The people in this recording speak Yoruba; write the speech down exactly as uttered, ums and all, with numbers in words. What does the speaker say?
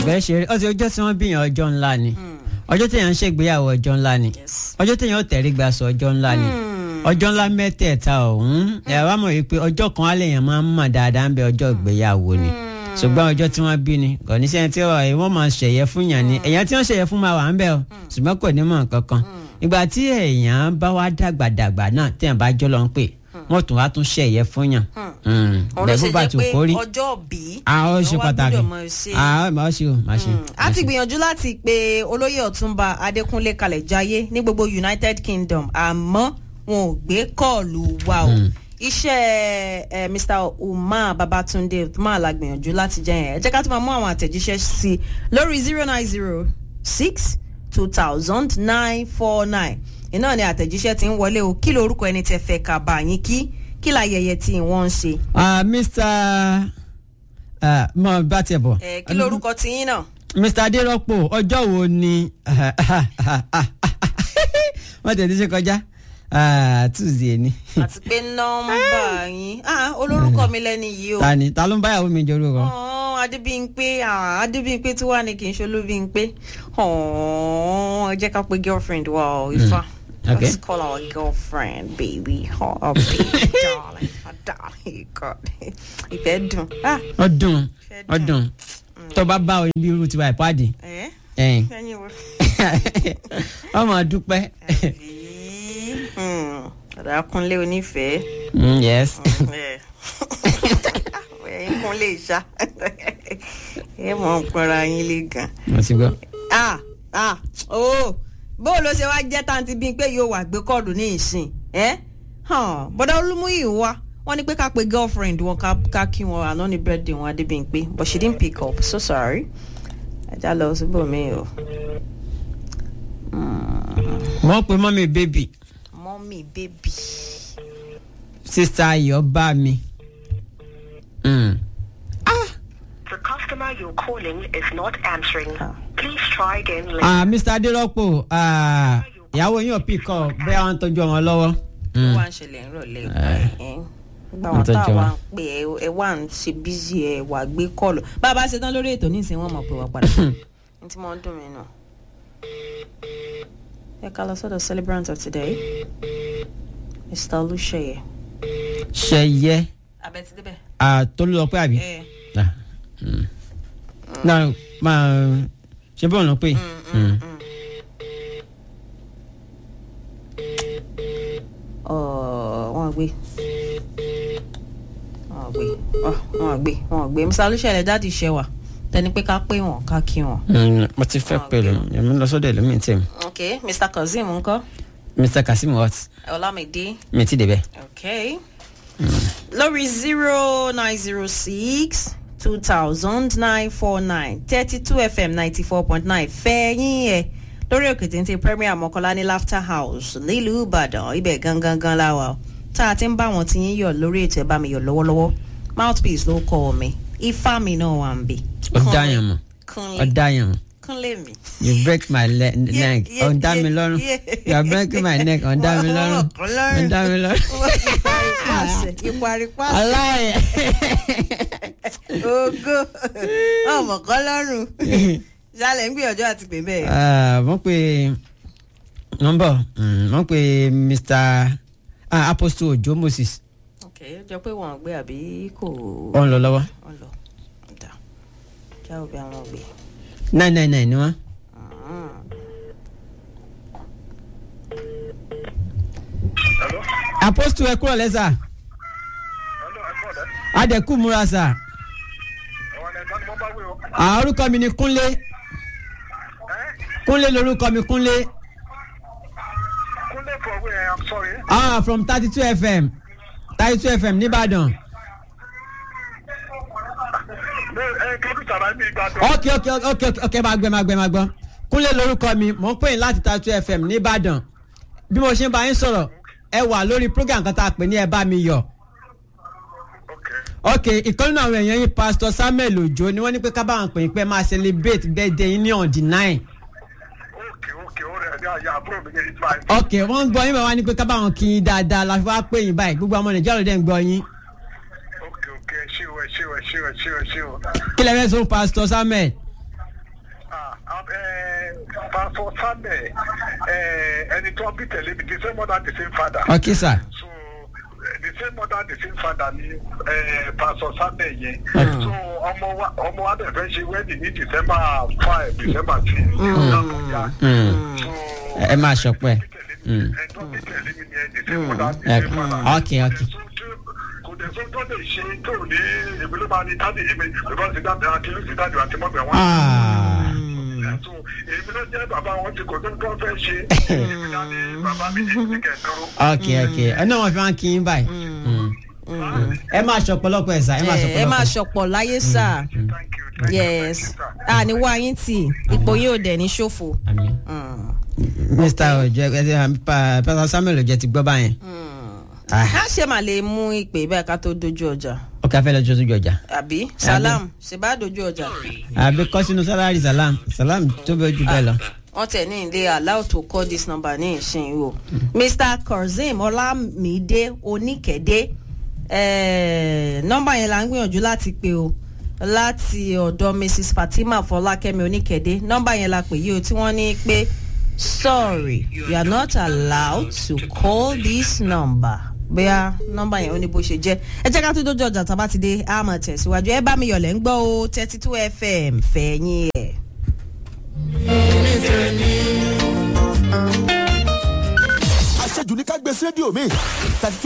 bẹ́ẹ̀ ṣe ọtí ọjọ́ tí wọ́n bíyàn ọjọ́ ńlá ni ọjọ́ téèyàn ń ṣègbéyàwó ọjọ́ ńlá ni ọjọ́ téèyàn ó tẹ̀rí gbà sọ ọjọ́ ńlá ni ọjọ́ ńlá mẹ́tẹ̀ẹ̀ta ọ̀hún ẹ̀ wá mọ̀ wípé ọjọ́ kan á lèèyàn máa ń mọ̀ dáadáa ń bẹ ọjọ́ ìgbéyàwó ni ṣùgbọ́n ọjọ́ tí wọ́n bí ni kò ní sẹ́yìn tí wọ́n máa ṣẹ̀yẹ fún yàn ni èèyàn tí wọ́n ṣẹ̀yẹ fún máa wà ń bẹ o ṣùgbọ́n kò ní mọ̀ kankan ìgbà tí èèyàn bá wá dàgbàdàgbà náà téèyàn bá jọ́ lọ ń pè wọ́n tún wá tún ṣẹ̀yẹ fún yàn. ọ̀rọ̀ ṣe jẹ́ pé ọjọ́ bí ó ṣe pàtàkì máa ṣe o máa ṣe. a ti gbìyànjú láti pe olóyè ọ̀túnba adékúnlé kalẹ̀ jayé ní gbogbo united kingdom àmọ́ wọn ò gbé kọ́ọ̀lù wa o. iṣẹ́ mr umar babatunde umar la gbìyànjú láti jẹ́ yẹn ẹ jẹ́ ká tún máa mú àwọn àtẹ̀jíṣẹ́ sí i lórí zero nine zero six two thousand nine four nine iná ni àtẹ̀jíṣẹ́ ti ń wọlé o kí lorúkọ ẹni tẹ́ fẹ́ ká bá yín kí kí láyẹyẹ tí wọ́n ń ṣe. mr mọ bá tiẹ̀ bọ̀. kí lorúkọ tí yín náà. mr adérọ́pò ọjọ́ wo ni wọ́n tẹ̀ ti ṣe kọjá tuesday ni. àti pé nọ́mbà yín olórúkọ mi lẹ́ni yìí o. ta ni ta ló ń báyàwó mi jọ orúkọ. adébíyìnpé adébíyìnpé tí wàá ní kì í ṣe olóbíyìnpé ẹ jẹ́ ká pé girlfriend wa o ifá. Okay. Let's call our girlfriend, baby. Oh, oh baby, darling, oh, darling, God. Ìfẹ́ dùn. Ọdún, ọdún. Tó bá bá oyin bí irú tiwa ìpàdé. Eh? Eh. Ọmọ dúpẹ́. Ọ̀dà Kúnlé onífẹ̀ẹ́. Yes. Ẹ̀yin Kúnlé ìṣá. Ẹ mọ̀ ń pọnra yín lé gan. Mo ti gbọ́. Ah, ah, oh. Bó ló ṣe wá jẹ́ tàǹtí bíi pé yóò wà gbé kọ́ọ̀dù ní ìsìn ẹ́ bọ́dá olúmúyì wá wọ́n ní pé ká pe girlfriend wọn ká kí wọn àná ní birthday wọn Adébíyìnpé but she didn't pick up so sorry ẹja lọ síbò mí o. wọ́n pe mọ́mí bébì. mọ́mí bébì. sista ayọ̀ bá mi. The customer you're calling is not answering. Please try again later. Ah, Mister Adérọ́pò, ah, ìyàwó yín ò pick up bẹ́ẹ̀ wọ́n ń tọ́jú ọmọ lọ́wọ́. ó wá ń ṣẹlẹ̀ ń rọ̀lẹ́ ìgbà wọn tá a wá ń pè ẹ wá ń ṣe bísí ẹ wà gbé kọ́ọ̀lù bàbá ṣe tán lórí ètò nísìnyí wọ́n mọ̀ pé wà padà ní tí mo ń dùn mí nù. ẹ ká lọ sọ́dọ̀ celebrant of today Mister Olúṣeyẹ. ṣẹyẹ. abẹ́tí débẹ̀. ah Tolú lọ pé àbí. náà máa ṣe bọ́ọ̀ lọ pé. wọ́n gbé wọ́n gbé wọ́n gbé wọ́n gbé Mister Olúṣeyẹ dáàdì ṣe wà tẹni pé ká pé wọn ká kí wọn. mo ti fẹ́ pẹ̀lú èmi lọ sọ́dọ̀ ẹlòmíì tẹ̀ mi. ok Mister Kazeem ńkọ́. Mister Kazeem what. Olamide. mi ti débẹ̀. ok lórí zero nine zero six two thousand nine four nine thirty two fm ninety four point nine fẹ́yìn ẹ̀ lórí òkè téńté Premier Mọ́kọ́lá ní Laughter House nílùú Ìbàdàn ibẹ̀ gangan gan láwa tá a ti ń bá wọn ti yín yọ̀ lórí ètò ẹ̀ bá mi yọ̀ lọ́wọ́lọ́wọ́ mouthpiece ló kọ́ mi ifá mi náà wà ń bì. ọ̀dàyàn mọ̀ ọ̀dàyàn mọ̀. Kúnlé mi. You break my le- neck ọ̀dà mi lọ́rùn. You are breaking my neck ọ̀dà mi lọ́rùn. ọ̀dà mi lọ́rùn. ipò àrípàṣẹ. aláì. ogo ọmọ kan lọ́rùn. ṣálẹ̀ ń gbìyànjú àti pè bẹ́ẹ̀. wọ́n pe wọ́n bọ̀ wọ́n pe Mister Apostle Ojo Moses. ok jọ pé wọn gbé àbí kò. ó ń lọ lọ́wọ́. ó ń lọ ọ̀dà já òbí àwọn gbé. nine nine nine ni wọ́n. Apostle ẹ kúrò lẹ́sà. Adẹ̀kú múra sà. Orúkọ mi ni Kúnlé. Kúnlé lorúkọ mi Kúnlé. Kúnlé for where? I'm sorry. Ah, from thirty two F M. thirty two F M Nìbàdàn. ok ok ok ok máa gbẹ máa gbẹ máa gbọ́ Kúnlé lorúkọ mi mò ń pè yín láti thirty two F M Nìbàdàn bí mo ṣe ń bá yín sọ̀rọ̀ ẹ wà lórí program kan tá a pè ní ẹ bá mi yọ̀ ok ìkànnì àwọn èèyàn yín Pastor Samuel Ojo ni wọ́n ní pé ká bá wọn pè yín pé máa celebrate birthday yín ní on the nine. ok wọ́n ń gbọ́ yín bá wa ní pé ká bá wọn kí yín dáadáa la fi wá pè yín báyìí gbogbo ọmọ Nàìjíríà ló dẹ̀ ń gbọ́ yín. Sure, sure, sure, sure, sure. kí lẹ fẹ́ sọ Pastor Samuel. Pastor Samuel ẹni tó bí tẹ̀lé mi the same mother the same father. Okay, sir. So the same mother the same father ni Pastor Samuel yẹn. So ọmọ wa ọmọ wa bẹ̀ fẹ́ ṣe wedding ní December five December six. Ẹ máa ṣọpẹ́. Ẹni tó bí tẹ̀lé mi ni the same mother the same father. Okay, okay. Kò dẹ̀ sọ tó lè ṣe tó ní ìbílẹ̀ máa ní dáàdì yìí mi because dáàdì àti lùsì dáàdì àti mọ́bẹ̀ wọn. So èmi ló jẹ́ bàbá wọn ti kò tó tó fẹ́ ṣe. Èmi náà ni bàbá mi ti ti kẹ̀ dúró. Okay, okay. Ẹ náà wọ́n fi máa ń kí yín báyìí. Ẹ máa ṣọ̀pọ̀lọpọ̀ ẹ̀ sá. Ẹ máa ṣọ̀pọ̀lọpọ̀. ẹ máa ṣọ̀pọ̀ láyé sá. Thank you. Thank Yes. you. a ní wá yín tì ipò yín ò dẹ̀ ní ṣòfò. Mister Ojo Pastor Samuel Ojo ti gbọ́ báyẹn. a ṣe máa lè mú ìpè bẹ́ẹ̀ ká tó dojú ọjà. Ọkà fẹ́ lọ jọ sójú ọjà. àbí salam ṣe bá dojú ọjà. Àbí kọ́ sínú sálárì salam salam tó bẹ́ẹ̀ jù bẹ́ẹ̀ lọ. wọ́n tẹ̀ ní ilé allow to call this number ní ìsìn o. Mr Kazeem Ọlámídé Oníkẹ̀dé nọ́mbà yẹn la ń gbìyànjú láti pè o láti ọ̀dọ̀ Mrs Fatima Fọlákẹ́mi Oníkẹ̀dé nọ́mbà yẹn la pè yìí o tí wọ́n ní pé sorry you are not allowed to call this number. Bóyá nọ́mbà yẹn ó ní bó ṣe jẹ́ ẹ jẹ́ ká tó dójú ọjà tá a bá ti dé a máa tẹ̀síwájú ẹ bá mi yọ̀lẹ̀ ń gbọ́ o thirty two F M fẹ̀yìn ẹ̀. àṣejù ní ká gbé sí rédíò mi.